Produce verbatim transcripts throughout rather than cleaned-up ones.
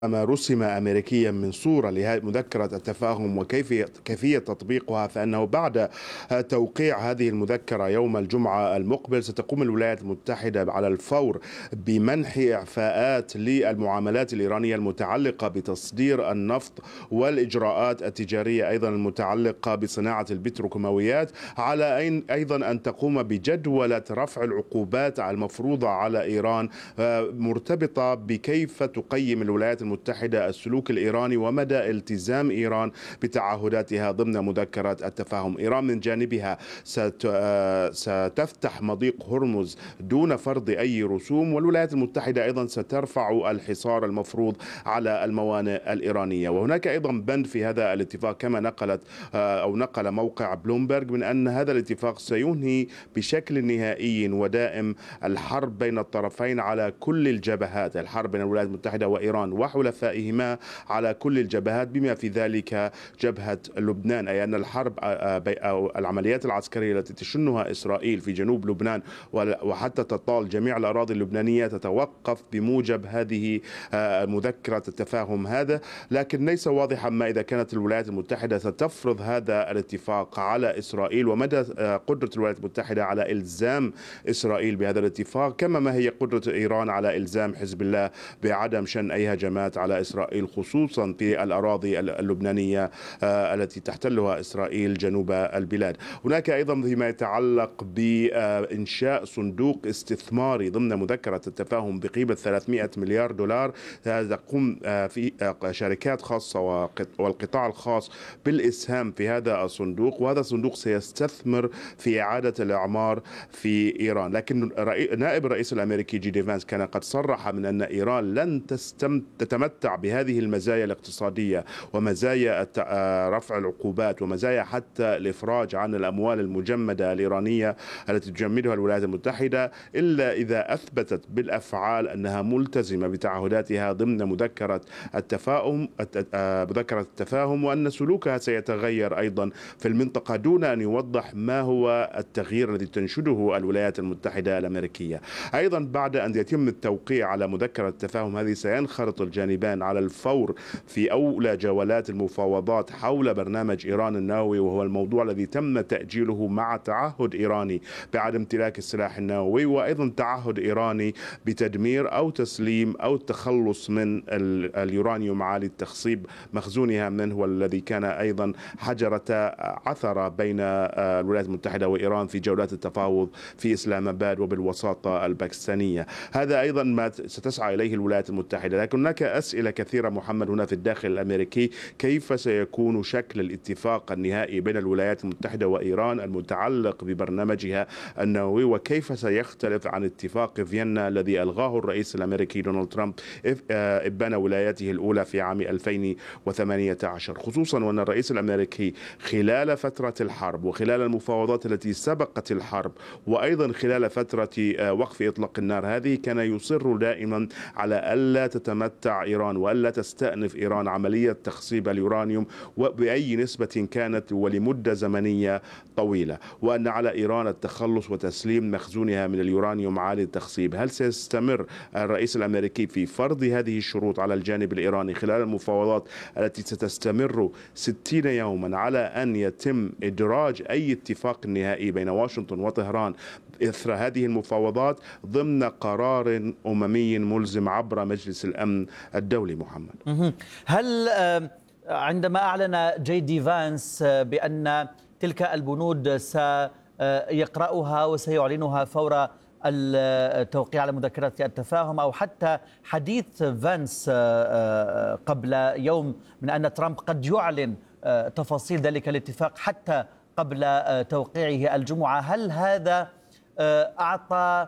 ما رسم أمريكيا من صورة لمذكرة التفاهم وكيفية كيفية تطبيقها، فإنه بعد توقيع هذه المذكرة يوم الجمعة المقبل ستقوم الولايات المتحدة على الفور بمنح إعفاءات للمعاملات الإيرانية المتعلقة بتصدير النفط والإجراءات التجارية أيضا المتعلقة بصناعة البتروكيماويات، على أن أيضا أن تقوم بجدولة رفع العقوبات المفروضة على إيران مرتبطة بكيف تقيم الولايات المتحدة السلوك الإيراني ومدى التزام إيران بتعهداتها ضمن مذكرة التفاهم. إيران من جانبها ستفتح مضيق هرمز دون فرض أي رسوم، والولايات المتحدة أيضا سترفع الحصار المفروض على الموانئ الإيرانية. وهناك أيضا بند في هذا الاتفاق كما نقلت أو نقل موقع بلومبرج من أن هذا الاتفاق سينهي بشكل نهائي ودائم الحرب بين الطرفين على كل الجبهات، الحرب بين الولايات المتحدة وإيران وحلفائهما على كل الجبهات بما في ذلك جبهة لبنان، أي أن الحرب أو العمليات العسكرية التي تشنها إسرائيل في جنوب لبنان وحتى تطال جميع الأراضي اللبنانية تتوقف بموجب هذه مذكرة التفاهم هذا. لكن ليس واضحا ما إذا كانت الولايات المتحدة ستفرض هذا الاتفاق على إسرائيل ومدى قدرة الولايات المتحدة على إلزام إسرائيل بهذا الاتفاق، كما ما هي قدرة إيران على إلزام حزب الله بعدم شن أي هجمات على إسرائيل خصوصا في الأراضي اللبنانية التي تحتلها إسرائيل جنوب البلاد. هناك أيضا فيما يتعلق بإنشاء صندوق استثماري ضمن مذكرة التفاهم بقيمة ثلاثمئة مليار دولار تقوم في شركات خاصة والقطاع الخاص بالإسهام في هذا الصندوق، وهذا الصندوق سيستثمر في إعادة الإعمار في إيران. لكن نائب الرئيس الأمريكي جي دي فانس كان قد صرح من أن إيران لن تتمتع بهذه المزايا الاقتصادية ومزايا رفع العقوبات ومزايا حتى الإفراج عن الأموال المجمدة الإيرانية التي تجمدها الولايات المتحدة إلا إذا أثبتت بالأفعال أنها ملتزمة بتعهداتها ضمن مذكرة التفاهم مذكرة التفاهم وأن سلوكها سيتغير أيضا في المنطقة دون أن يوضح ما هو التغيير الذي تنشده الولايات المتحدة الأمريكية. أيضا بعد أن يتم التوقيع على مذكرة التفاهم هذه سينخرط الجانبان على الفور في أولى جولات المفاوضات حول برنامج إيران النووي، وهو الموضوع الذي تم تأجيله مع تعهد إيراني بعدم امتلاك السلاح النووي، وأيضا تعهد إيراني بتدمير أو تسليم أو التخلص من اليورانيوم عالي التخصيب مخزونها منه، والذي كان أيضا حجرة عثرة بين الولايات المتحدة وإيران في جولات التفاوض في إسلام آباد وبالوساطة الباكستانية. هذا أيضا ما ستسعى إليه الولايات المتحدة. لكن هناك أسئلة كثيرة محمد هنا في الداخل الأمريكي، كيف سيكون شكل الاتفاق النهائي بين الولايات المتحدة وإيران المتعلق ببرنامجها النووي، وكيف سيختلف عن اتفاق فيينا الذي ألغاه الرئيس الأمريكي دونالد ترامب إبان ولايته الأولى في عام ألفين وثمانية عشر، خصوصا وأن الرئيس الأمريكي خلال فترة الحرب وخلال المفاوضات التي سبقت الحرب وأيضا خلال فترة وقف إطلاق النار هذه كان يصر دائما على ألا تتمتع إيران وألا تستأنف إيران عملية تخصيب اليورانيوم وبأي نسبة كانت ولمدة زمنية طويلة، وأن على إيران التخلص وتسليم مخزونها من اليورانيوم عالي التخصيب. هل سيستمر الرئيس الأمريكي في فرض هذه الشروط على الجانب الإيراني خلال المفاوضات التي ستستمر ستين يوما على أن يتم إدراج أي اتفاق نهائي بين واشنطن وطهران إثر هذه المفاوضات ضمن قرار أممي ملزم عبر مجلس الأمن الدولي؟ محمد، هل عندما أعلن جي دي فانس بأن تلك البنود سيقرأها وسيعلنها فور التوقيع على مذكرة التفاهم، أو حتى حديث فانس قبل يوم من أن ترامب قد يعلن تفاصيل ذلك الاتفاق حتى قبل توقيعه الجمعة، هل هذا أعطى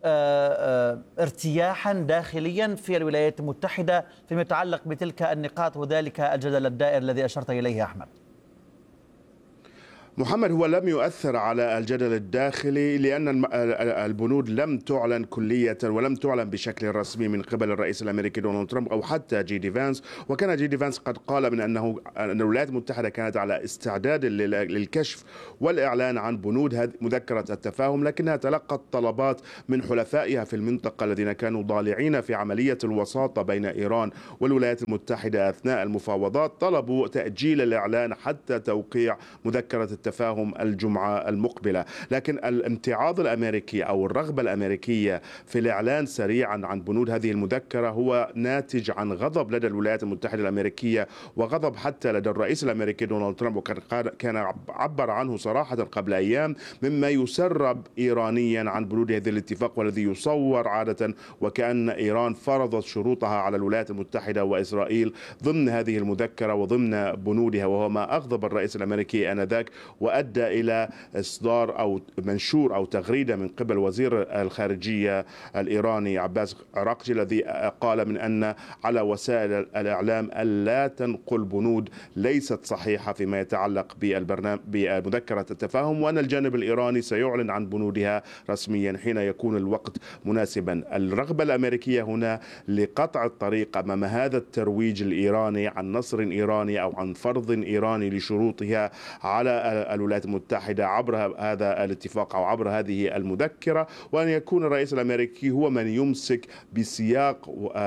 ارتياحا داخليا في الولايات المتحدة فيما يتعلق بتلك النقاط وذلك الجدل الدائر الذي أشرت إليه أحمد؟ محمد، هو لم يؤثر على الجدل الداخلي لأن البنود لم تعلن كلية ولم تعلن بشكل رسمي من قبل الرئيس الأمريكي دونالد ترامب أو حتى جي دي فانس. وكان جي دي فانس قد قال من أنه أن الولايات المتحدة كانت على استعداد للكشف والإعلان عن بنود مذكرة التفاهم، لكنها تلقت طلبات من حلفائها في المنطقة الذين كانوا ضالعين في عملية الوساطة بين إيران والولايات المتحدة أثناء المفاوضات. طلبوا تأجيل الإعلان حتى توقيع مذكرة التفاهم الجمعة المقبلة. لكن الامتعاض الأمريكي أو الرغبة الأمريكية في الإعلان سريعا عن بنود هذه المذكرة هو ناتج عن غضب لدى الولايات المتحدة الأمريكية وغضب حتى لدى الرئيس الأمريكي دونالد ترامب، وكان عبر عنه صراحة قبل أيام مما يسرب إيرانيا عن بنود هذا الاتفاق، والذي يصور عادة وكأن إيران فرضت شروطها على الولايات المتحدة وإسرائيل ضمن هذه المذكرة وضمن بنودها، وهو ما أغضب الرئيس الأمريكي آنذاك وأدى إلى إصدار أو منشور أو تغريدة من قبل وزير الخارجية الإيراني عباس عراقجي، الذي قال من أن على وسائل الإعلام ألا تنقل بنود ليست صحيحة فيما يتعلق بالبرنامج بمذكرة التفاهم، وأن الجانب الإيراني سيعلن عن بنودها رسميا حين يكون الوقت مناسبا. الرغبة الأمريكية هنا لقطع الطريق أمام هذا الترويج الإيراني عن نصر إيراني أو عن فرض إيراني لشروطها على الولايات المتحدة عبر هذا الاتفاق أو عبر هذه المذكرة، وأن يكون الرئيس الأمريكي هو من يمسك بسياق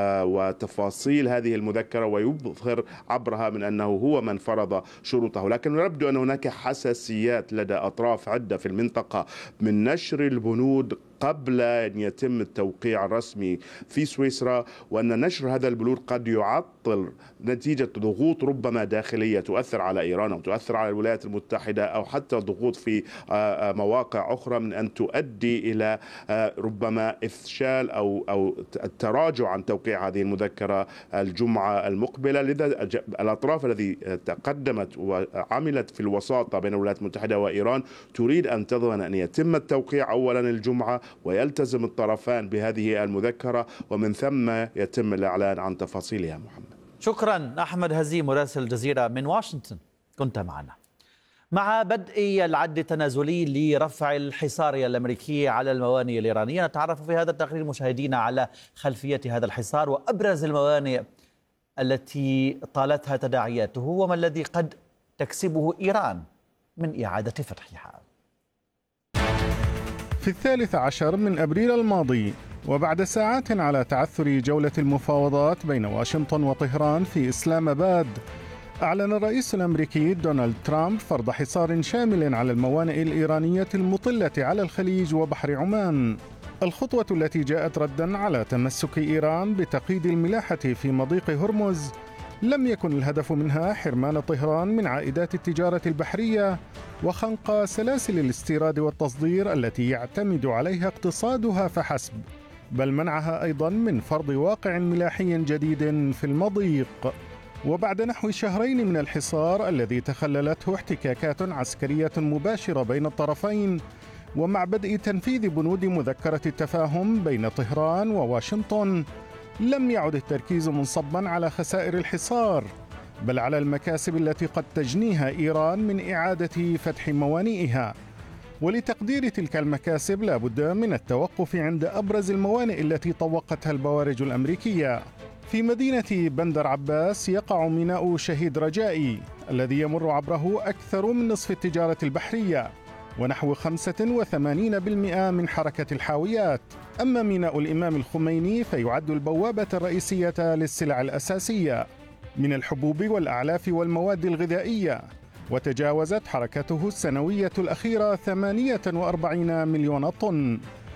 وتفاصيل هذه المذكرة ويظهر عبرها من أنه هو من فرض شروطه. لكن يبدو أن هناك حساسيات لدى أطراف عدة في المنطقة من نشر البنود قبل أن يتم التوقيع الرسمي في سويسرا، وأن نشر هذا البنود قد يعطل نتيجة ضغوط ربما داخلية تؤثر على إيران أو تؤثر على الولايات المتحدة أو حتى ضغوط في مواقع أخرى من أن تؤدي إلى ربما إفشال أو أو التراجع عن توقيع هذه المذكرة الجمعة المقبلة. لذا الأطراف التي تقدمت وعملت في الوساطة بين الولايات المتحدة وإيران تريد أن تضمن أن يتم التوقيع أولا الجمعة ويلتزم الطرفان بهذه المذكرة ومن ثم يتم الإعلان عن تفاصيلها. محمد، شكرا. أحمد هزيم مراسل الجزيرة من واشنطن كنت معنا. مع بدء العد التنازلي لرفع الحصار الأمريكي على الموانئ الإيرانية، نتعرف في هذا التقرير مشاهدينا على خلفية هذا الحصار وأبرز الموانئ التي طالتها تداعياته وما الذي قد تكسبه إيران من إعادة فتحها. في الثالث عشر من أبريل الماضي، وبعد ساعات على تعثر جولة المفاوضات بين واشنطن وطهران في إسلام آباد، أعلن الرئيس الأمريكي دونالد ترامب فرض حصار شامل على الموانئ الإيرانية المطلة على الخليج وبحر عمان. الخطوة التي جاءت رداً على تمسك إيران بتقييد الملاحة في مضيق هرمز لم يكن الهدف منها حرمان طهران من عائدات التجارة البحرية وخنق سلاسل الاستيراد والتصدير التي يعتمد عليها اقتصادها فحسب، بل منعها أيضاً من فرض واقع ملاحي جديد في المضيق. وبعد نحو شهرين من الحصار الذي تخللته احتكاكات عسكرية مباشرة بين الطرفين، ومع بدء تنفيذ بنود مذكرة التفاهم بين طهران وواشنطن، لم يعد التركيز منصبا على خسائر الحصار، بل على المكاسب التي قد تجنيها إيران من إعادة فتح موانئها. ولتقدير تلك المكاسب لا بد من التوقف عند أبرز الموانئ التي طوقتها البوارج الأمريكية. في مدينة بندر عباس يقع ميناء شهيد رجائي الذي يمر عبره أكثر من نصف التجارة البحرية ونحو خمسة وثمانين بالمئة من حركة الحاويات. أما ميناء الإمام الخميني فيعد البوابة الرئيسية للسلع الأساسية من الحبوب والأعلاف والمواد الغذائية، وتجاوزت حركته السنوية الأخيرة ثمانية وأربعين مليون طن.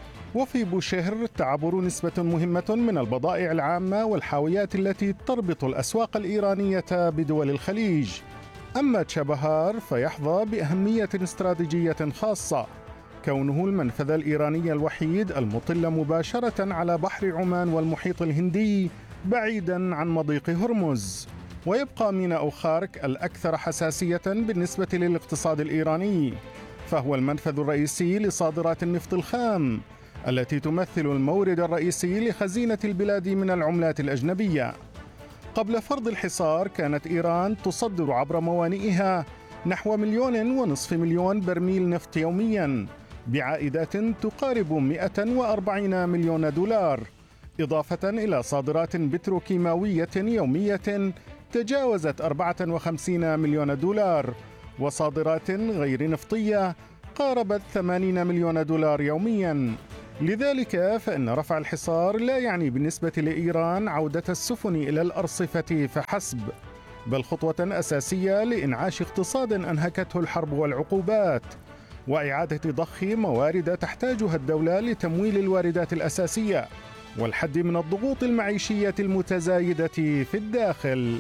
وفي بوشهر تعبر نسبة مهمة من البضائع العامة والحاويات التي تربط الأسواق الإيرانية بدول الخليج. أما تشابهار فيحظى بأهمية استراتيجية خاصة، كونه المنفذ الإيراني الوحيد المطل مباشرة على بحر عمان والمحيط الهندي بعيداً عن مضيق هرمز. ويبقى ميناء خارك الأكثر حساسية بالنسبة للاقتصاد الإيراني، فهو المنفذ الرئيسي لصادرات النفط الخام التي تمثل المورد الرئيسي لخزينة البلاد من العملات الأجنبية. قبل فرض الحصار كانت إيران تصدر عبر موانئها نحو مليون ونصف مليون برميل نفط يومياً بعائدات تقارب مئة وأربعين مليون دولار، إضافة إلى صادرات بتروكيماوية يومية تجاوزت أربعة وخمسين مليون دولار، وصادرات غير نفطية قاربت ثمانين مليون دولار يومياً. لذلك فإن رفع الحصار لا يعني بالنسبة لإيران عودة السفن إلى الأرصفة فحسب، بل خطوة أساسية لإنعاش اقتصاد أنهكته الحرب والعقوبات، وإعادة ضخ موارد تحتاجها الدولة لتمويل الواردات الأساسية والحد من الضغوط المعيشية المتزايدة في الداخل.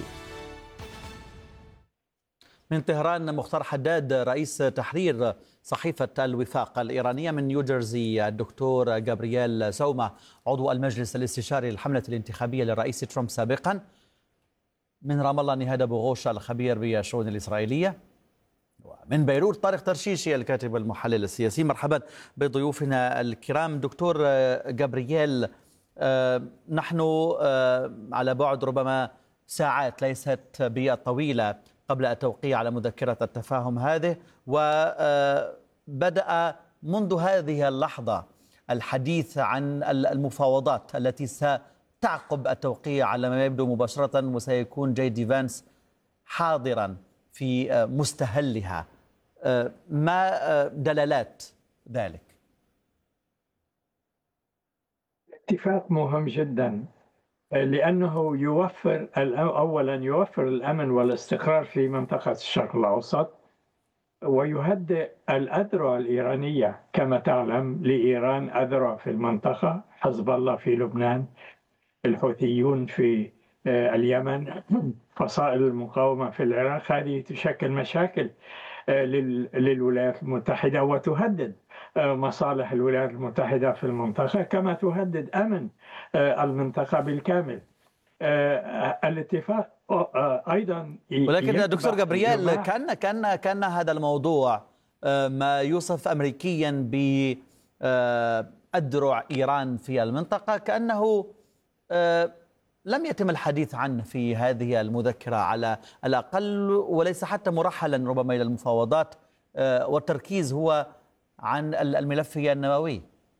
من طهران مختار حداد رئيس تحرير صحيفة الوفاق الإيرانية. من نيوجيرسي الدكتور جابرييل سومة عضو المجلس الاستشاري للحملة الانتخابية للرئيس ترامب سابقا. من رام الله نهاد أبو غوش الخبير بالشؤون الإسرائيلية. ومن بيروت طارق ترشيشي الكاتب المحلل السياسي. مرحبا بضيوفنا الكرام. دكتور جابرييل، نحن على بعد ربما ساعات ليست بالطويلة قبل التوقيع على مذكرة التفاهم هذه، وبدأ منذ هذه اللحظة الحديث عن المفاوضات التي ستعقب التوقيع على ما يبدو مباشرة، وسيكون جي دي فانس حاضرا في مستهلها. ما دلالات ذلك؟ اتفاق مهم جدا لأنه يوفر أولا يوفر الأمن والاستقرار في منطقة الشرق الأوسط، ويهدئ الأذرع الإيرانية. كما تعلم لإيران أذرع في المنطقة، حزب الله في لبنان، الحوثيون في اليمن، فصائل المقاومة في العراق. هذه تشكل مشاكل للولايات المتحدة وتهدد مصالح الولايات المتحدة في المنطقة، كما تهدد أمن المنطقة بالكامل. الاتفاق أيضا ولكن دكتور جابرييل، كان كان كان هذا الموضوع ما يوصف أمريكيا بأذرع إيران في المنطقة، كأنه لم يتم الحديث عنه في هذه المذكرة على الأقل، وليس حتى مرحلا ربما إلى المفاوضات، والتركيز هو عن الملف النووي.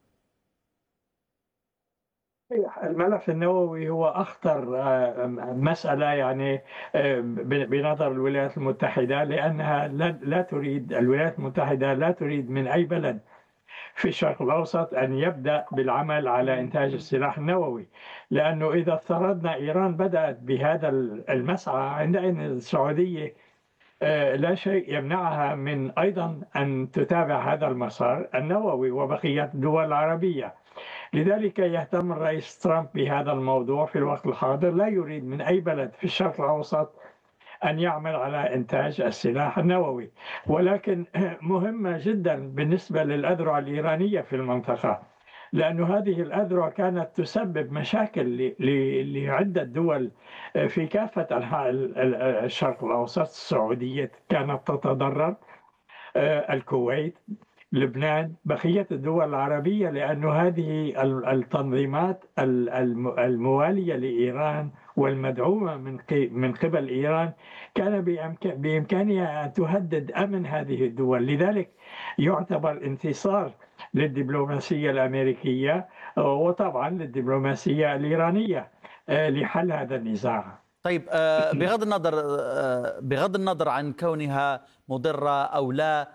الملف النووي هو أخطر مسألة يعني بنظر الولايات المتحدة، لأنها لا تريد الولايات المتحدة لا تريد من أي بلد في الشرق الأوسط أن يبدأ بالعمل على إنتاج السلاح النووي، لأنه إذا افترضنا إيران بدأت بهذا المسعى، عندئذ السعودية لا شيء يمنعها من أيضا أن تتابع هذا المسار النووي وبقية الدول العربية. لذلك يهتم الرئيس ترامب بهذا الموضوع في الوقت الحاضر. لا يريد من أي بلد في الشرق الأوسط أن يعمل على إنتاج السلاح النووي، ولكن مهمة جدا بالنسبة للأذرع الإيرانية في المنطقة، لأن هذه الأذرع كانت تسبب مشاكل لعدة دول في كافة أنحاء الشرق الأوسط. السعودية كانت تتضرر، الكويت، لبنان، بقية الدول العربية، لأن هذه التنظيمات الموالية لإيران والمدعومة من قبل إيران كان بإمكانها أن تهدد أمن هذه الدول. لذلك يعتبر انتصار للدبلوماسية الأمريكية وطبعا للدبلوماسية الإيرانية لحل هذا النزاع. طيب، بغض النظر بغض النظر عن كونها مضرة أو لا،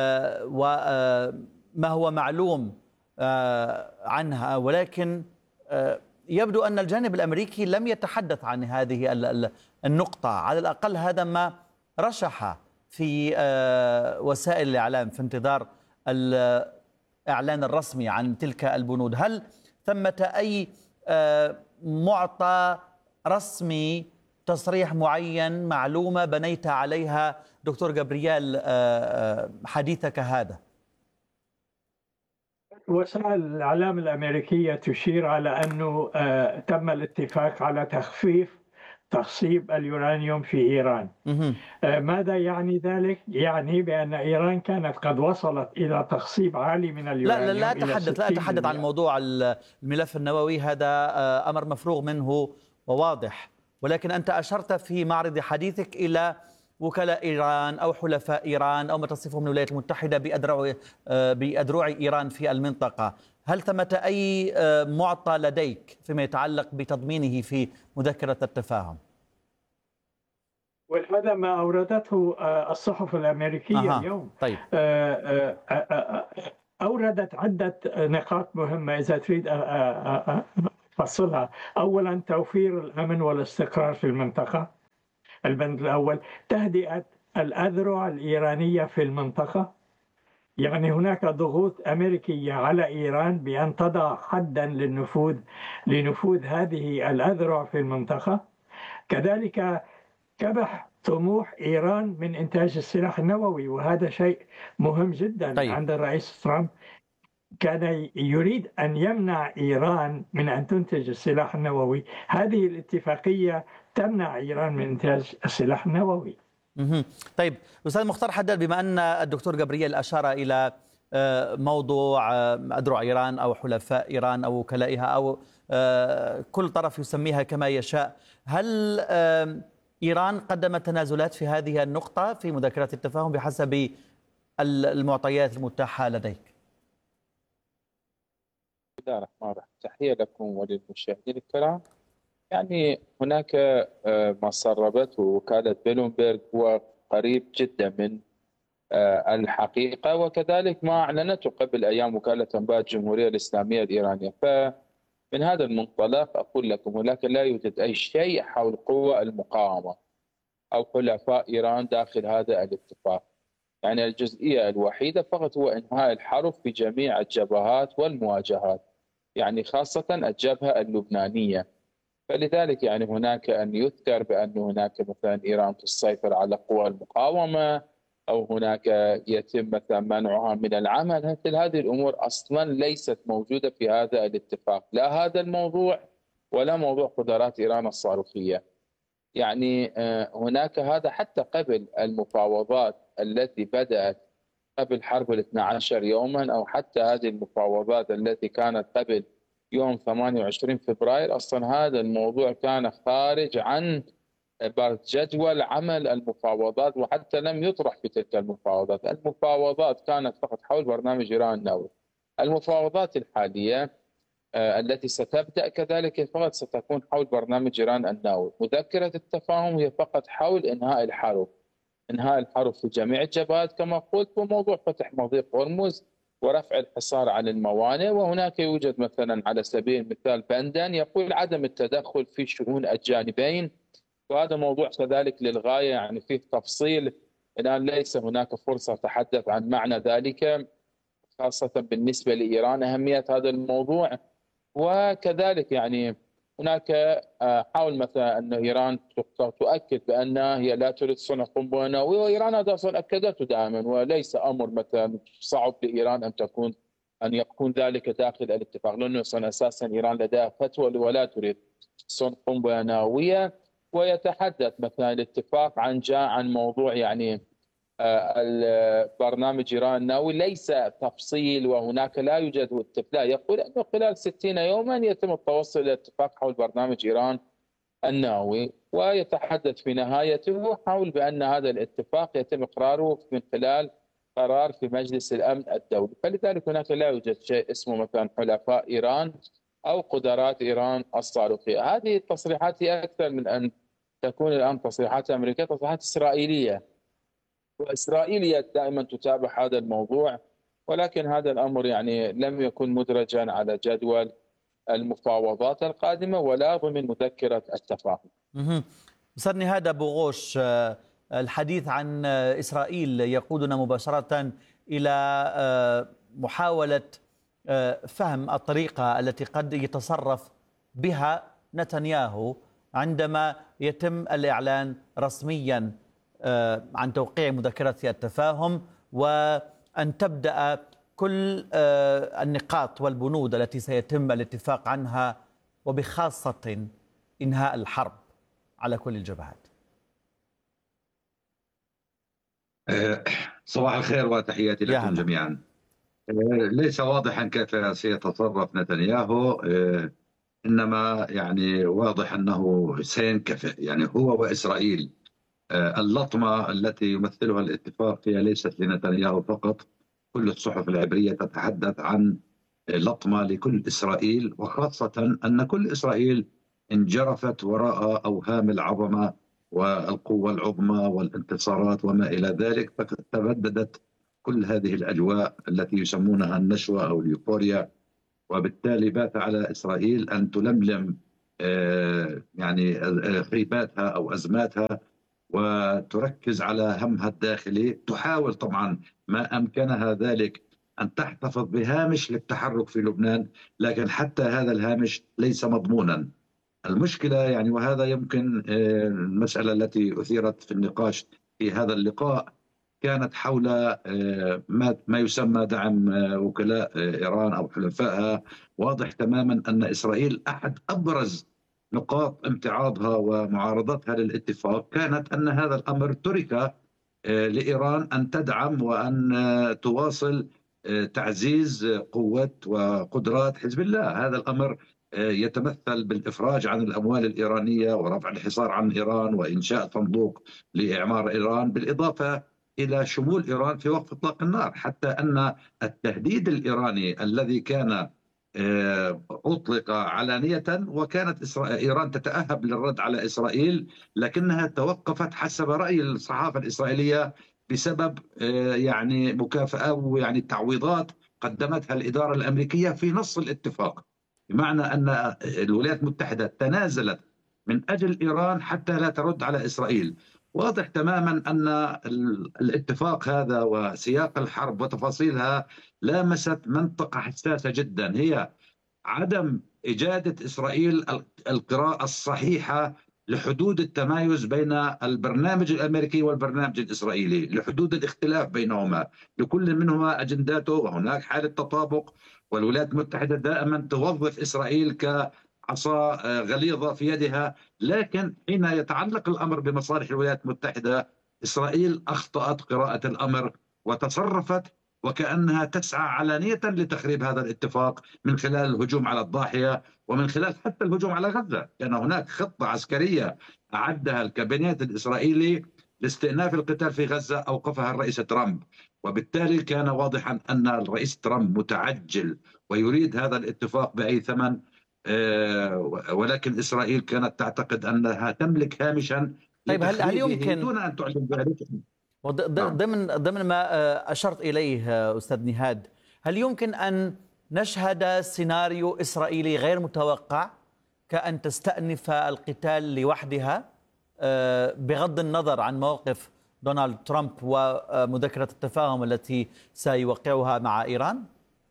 وما هو معلوم عنها، ولكن يبدو أن الجانب الأمريكي لم يتحدث عن هذه النقطة. على الأقل هذا ما رشح في وسائل الإعلام في انتظار الإعلان الرسمي عن تلك البنود. هل ثمة أي معطى رسمي، تصريح معين، معلومة بنيت عليها دكتور جابرييل حديثك هذا؟ وسائل الإعلام الأمريكية تشير على أنه تم الاتفاق على تخفيف تخصيب اليورانيوم في إيران. ماذا يعني ذلك؟ يعني بأن إيران كانت قد وصلت إلى تخصيب عالي من اليورانيوم. لا لا لا أتحدث لا أتحدث عن موضوع الملف النووي، هذا أمر مفروغ منه وواضح، ولكن أنت أشرت في معرض حديثك إلى وكلاء إيران أو حلفاء إيران أو ما تصفهم الولايات المتحدة بأذرع بأذرع إيران في المنطقة. هل ثمة أي معطى لديك فيما يتعلق بتضمينه في مذكرة التفاهم؟ وهذا ما أوردته الصحف الأمريكية أها. اليوم. طيب. أوردت عدة نقاط مهمة إذا تريد أفصلها. أولا، توفير الأمن والاستقرار في المنطقة. البند الأول تهدئة الأذرع الإيرانية في المنطقة، يعني هناك ضغوط أمريكية على إيران بأن تضع حدا للنفوذ لنفوذ هذه الأذرع في المنطقة. كذلك كبح طموح إيران من إنتاج السلاح النووي، وهذا شيء مهم جدا. طيب. عند الرئيس ترامب كان يريد أن يمنع إيران من أن تنتج السلاح النووي. هذه الاتفاقية تمنع إيران من إنتاج السلاح النووي. طيب أستاذ مختار حداد، بما أن الدكتور جبريل أشار إلى موضوع أذرع إيران أو حلفاء إيران أو وكلائها أو كل طرف يسميها كما يشاء، هل إيران قدمت تنازلات في هذه النقطة في مذكرة التفاهم بحسب المعطيات المتاحة لديك؟ بسم الله الرحمن الرحيم. تحية لكم وللمشاهدين الكرام. يعني هناك ما سربته وكالة بلومبرغ هو قريب جدا من الحقيقة، وكذلك ما أعلنته قبل أيام وكالة أنباء الجمهورية الإسلامية الإيرانية. فمن هذا المنطلق أقول لكم هناك لا يوجد أي شيء حول قوى المقاومة أو حلفاء إيران داخل هذا الاتفاق. يعني الجزئية الوحيدة فقط هو إنهاء الحرب في جميع الجبهات والمواجهات، يعني خاصة الجبهة اللبنانية. فلذلك يعني هناك أن يذكر بأن هناك مثلا إيران تسيطر على قوى المقاومة أو هناك يتم مثلا منعها من العمل، مثل هذه الأمور أصلا ليست موجودة في هذا الاتفاق، لا هذا الموضوع ولا موضوع قدرات إيران الصاروخية. يعني هناك هذا حتى قبل المفاوضات التي بدأت قبل حرب الاثنى عشر يوما، أو حتى هذه المفاوضات التي كانت قبل يوم ثمانية وعشرين فبراير، أصلا هذا الموضوع كان خارج عن جدول عمل المفاوضات، وحتى لم يطرح في تلك المفاوضات. المفاوضات كانت فقط حول برنامج إيران النووي. المفاوضات الحالية التي ستبدأ كذلك فقط ستكون حول برنامج إيران النووي. مذكرة التفاهم هي فقط حول إنهاء الحرب، إنهاء الحرب في جميع الجبهات كما قلت، وموضوع فتح مضيق هرمز ورفع الحصار عن الموانئ. وهناك يوجد مثلا على سبيل المثال بندا يقول عدم التدخل في شؤون الجانبين، وهذا موضوع كذلك للغاية، يعني فيه تفصيل. الآن ليس هناك فرصة أتحدث عن معنى ذلك، خاصة بالنسبة لإيران أهمية هذا الموضوع. وكذلك يعني هناك حاول مثلا أن إيران تؤكد بأنها هي لا تريد صنع قنبلة نووية، وإيران هذا أصلا أكدته دائما، وليس أمر مثلا صعب لإيران أن تكون أن يكون ذلك داخل الاتفاق، لأنه أصلا أساسا إيران لديها فتوى ولا تريد صنع قنبلة نووية. ويتحدث مثلا الاتفاق عن جاء عن موضوع يعني البرنامج إيران النووي ليس تفصيل، وهناك لا يوجد اتفاق. يقول أنه خلال ستين يوما يتم التوصل إلى اتفاق حول برنامج إيران النووي، ويتحدث في نهايته حول بأن هذا الاتفاق يتم إقراره من خلال قرار في مجلس الأمن الدولي. فلذلك هناك لا يوجد شيء اسمه مثلا حلفاء إيران أو قدرات إيران الصاروخية. هذه التصريحات هي أكثر من أن تكون الآن تصريحات أمريكية، تصريحات إسرائيلية، وإسرائيل دائما تتابع هذا الموضوع، ولكن هذا الأمر يعني لم يكن مدرجا على جدول المفاوضات القادمة ولا ضمن مذكرة التفاهم. أستاذ نهاد أبو غوش، الحديث عن إسرائيل يقودنا مباشرة إلى محاولة فهم الطريقة التي قد يتصرف بها نتنياهو عندما يتم الإعلان رسميا عن توقيع مذكرة التفاهم، وأن تبدأ كل النقاط والبنود التي سيتم الاتفاق عنها، وبخاصة إنهاء الحرب على كل الجبهات. صباح الخير وتحياتي لكم جميعا. ليس واضحا كيف سيتصرف نتنياهو، إنما يعني واضح أنه سينكفئ، يعني هو وإسرائيل اللطمة التي يمثلها الاتفاق هي ليست لنتنياهو فقط، كل الصحف العبرية تتحدث عن لطمة لكل إسرائيل، وخاصة أن كل إسرائيل انجرفت وراء أوهام العظمة والقوة العظمى والانتصارات وما إلى ذلك، فقد تبددت كل هذه الأجواء التي يسمونها النشوة أو اليوفوريا، وبالتالي بات على إسرائيل أن تلملم يعني خيباتها أو أزماتها وتركز على همها الداخلي، تحاول طبعا ما أمكنها ذلك أن تحتفظ بهامش للتحرك في لبنان، لكن حتى هذا الهامش ليس مضمونا. المشكلة يعني، وهذا يمكن المسألة التي أثيرت في النقاش في هذا اللقاء، كانت حول ما يسمى دعم وكلاء إيران أو حلفائها. واضح تماما أن إسرائيل أحد أبرز نقاط امتعاضها ومعارضتها للاتفاق كانت أن هذا الأمر ترك لإيران أن تدعم وأن تواصل تعزيز قوة وقدرات حزب الله. هذا الأمر يتمثل بالإفراج عن الأموال الإيرانية ورفع الحصار عن إيران وإنشاء صندوق لإعمار إيران، بالإضافة إلى شمول إيران في وقف إطلاق النار، حتى أن التهديد الإيراني الذي كان أطلق علانية وكانت إيران تتأهب للرد على إسرائيل، لكنها توقفت حسب رأي الصحافة الإسرائيلية بسبب يعني مكافأة ويعني تعويضات قدمتها الإدارة الأمريكية في نص الاتفاق، بمعنى أن الولايات المتحدة تنازلت من أجل إيران حتى لا ترد على إسرائيل. واضح تماما أن الاتفاق هذا وسياق الحرب وتفاصيلها لامست منطقة حساسة جدا، هي عدم إجادة إسرائيل القراءة الصحيحة لحدود التمايز بين البرنامج الأمريكي والبرنامج الإسرائيلي، لحدود الاختلاف بينهما، لكل منهما أجنداته وهناك حالة تطابق، والولايات المتحدة دائما توظف إسرائيل كعصا غليظة في يدها، لكن حين يتعلق الأمر بمصالح الولايات المتحدة إسرائيل أخطأت قراءة الأمر وتصرفت وكأنها تسعى علانية لتخريب هذا الاتفاق من خلال الهجوم على الضاحية ومن خلال حتى الهجوم على غزة. كان هناك خطة عسكرية أعدها الكابينيت الإسرائيلي لاستئناف القتال في غزة أوقفها الرئيس ترامب، وبالتالي كان واضحا أن الرئيس ترامب متعجل ويريد هذا الاتفاق بأي ثمن، ولكن إسرائيل كانت تعتقد أنها تملك هامشا طيب هل هل يمكن دون أن تعلن ذلك؟ ضمن ضمن ما أشرت إليه أستاذ نهاد، هل يمكن أن نشهد سيناريو إسرائيلي غير متوقع كأن تستأنف القتال لوحدها بغض النظر عن موقف دونالد ترامب ومذكرة التفاهم التي سيوقعها مع إيران؟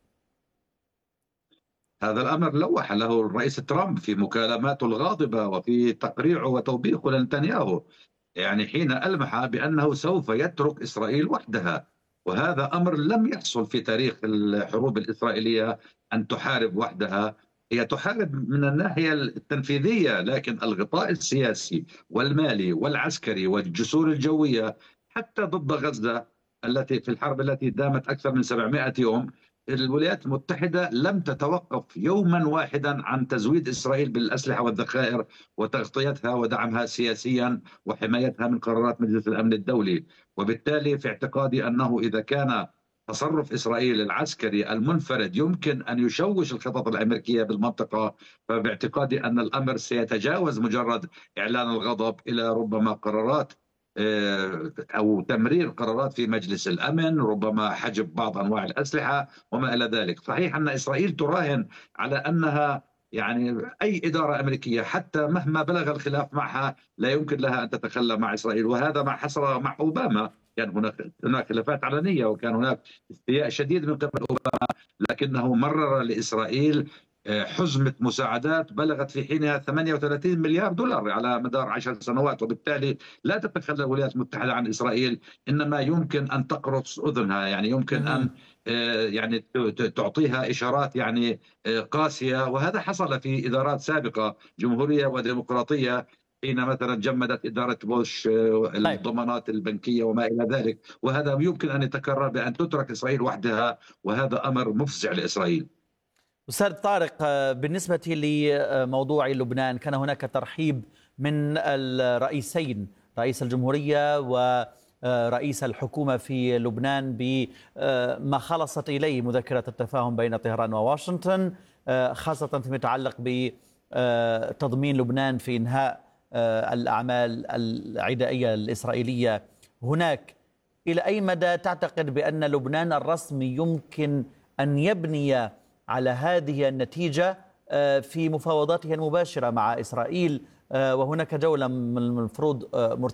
هذا الأمر لوح له الرئيس ترامب في مكالماته الغاضبة وفي تقريعه وتوبيخه لنتنياهو، يعني حين ألمح بأنه سوف يترك إسرائيل وحدها، وهذا أمر لم يحصل في تاريخ الحروب الإسرائيلية أن تحارب وحدها. هي تحارب من الناحية التنفيذية، لكن الغطاء السياسي والمالي والعسكري والجسور الجوية حتى ضد غزة التي في الحرب التي دامت أكثر من سبعمائة يوم، الولايات المتحدة لم تتوقف يوما واحدا عن تزويد إسرائيل بالأسلحة والذخائر وتغطيتها ودعمها سياسيا وحمايتها من قرارات مجلس الأمن الدولي. وبالتالي في اعتقادي أنه إذا كان تصرف إسرائيل العسكري المنفرد يمكن أن يشوش الخطط الأمريكية بالمنطقة، فباعتقادي أن الأمر سيتجاوز مجرد إعلان الغضب إلى ربما قرارات أو تمرير قرارات في مجلس الأمن، ربما حجب بعض أنواع الأسلحة وما إلى ذلك. صحيح أن إسرائيل تراهن على أنها يعني أي إدارة أمريكية حتى مهما بلغ الخلاف معها لا يمكن لها أن تتخلى مع إسرائيل، وهذا ما حصل مع أوباما، كان هناك هناك خلافات علنية وكان هناك استياء شديد من قبل أوباما، لكنه مرر لإسرائيل حزمة مساعدات بلغت في حينها ثمانية وثلاثين مليار دولار على مدار عشر سنوات، وبالتالي لا تتخلى الولايات المتحدة عن إسرائيل، إنما يمكن أن تقرص أذنها، يعني يمكن أن يعني تعطيها إشارات يعني قاسية، وهذا حصل في إدارات سابقة جمهورية وديمقراطية حين مثلا جمدت إدارة بوش الضمانات البنكية وما إلى ذلك، وهذا يمكن أن يتكرر بأن تترك إسرائيل وحدها، وهذا أمر مفزع لإسرائيل. أستاذ طارق، بالنسبة لموضوع لبنان كان هناك ترحيب من الرئيسين رئيس الجمهورية ورئيس الحكومة في لبنان بما خلصت إليه مذكرة التفاهم بين طهران وواشنطن، خاصة فيما يتعلق بتضمين لبنان في إنهاء الأعمال العدائية الإسرائيلية هناك. إلى أي مدى تعتقد بأن لبنان الرسمي يمكن أن يبني على هذه النتيجة في مفاوضاته المباشرة مع إسرائيل، وهناك جولة من المفروض